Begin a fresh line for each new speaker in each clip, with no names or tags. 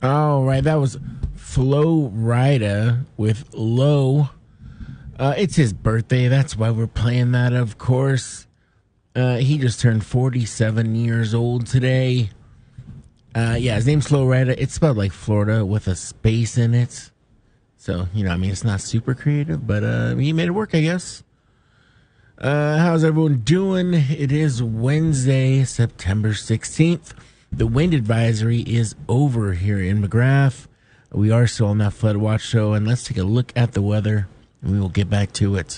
All right, that was Flo Rida with Low. It's his birthday. That's why we're playing that, of course. He just turned 47 years old today. His name's Flo Rida. It's spelled like Florida with a space in it. So, it's not super creative, but he made it work, I guess. How's everyone doing? It is Wednesday, September 16th. The wind advisory is over here in McGrath. We are still on that flood watch show, and let's take a look at the weather, and we will get back to it.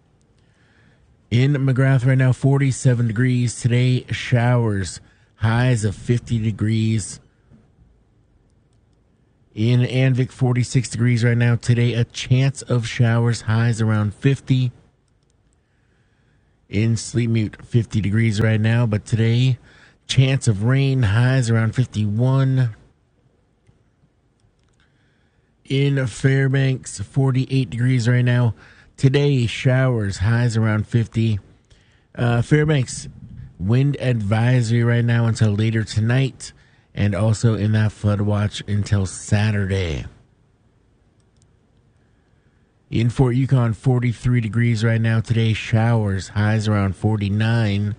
In McGrath right now, 47 degrees. Today, showers, highs of 50 degrees. In Anvik, 46 degrees right now. Today, a chance of showers, highs around 50. In Sleepmute, 50 degrees right now, but today, chance of rain, highs around 51. In Fairbanks, 48 degrees right now. Today, showers, highs around 50. Fairbanks, wind advisory right now until later tonight, and also in that flood watch until Saturday. In Fort Yukon, 43 degrees right now. Today, showers, highs around 49.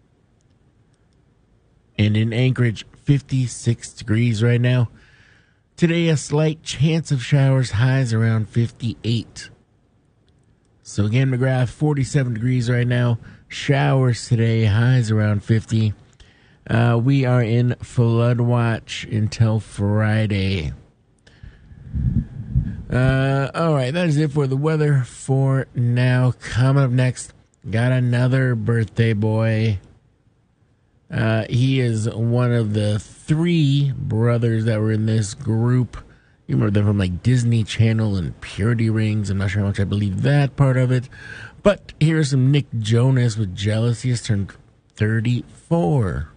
And in Anchorage, 56 degrees right now. Today, a slight chance of showers, highs around 58. So again, McGrath, 47 degrees right now. Showers today, highs around 50. We are in flood watch until Friday. All right, that is it for the weather for now. Coming up next, got another birthday boy. He is one of the three brothers that were in this group. You remember them from like Disney Channel and Purity Rings. I'm not sure how much I believe that part of it. But here's some Nick Jonas with Jealous. He has turned 34.